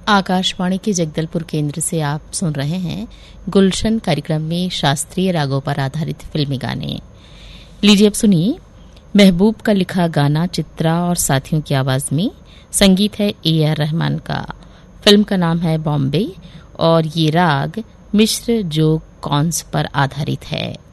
आकाशवाणी के जगदलपुर केंद्र से आप सुन रहे हैं गुलशन कार्यक्रम में शास्त्रीय रागों पर आधारित फिल्मी गाने। लीजिए अब सुनिए महबूब का लिखा गाना चित्रा और साथियों की आवाज में। संगीत है AR रहमान का। फिल्म का नाम है बॉम्बे और ये राग मिश्र जोग कॉन्स पर आधारित है।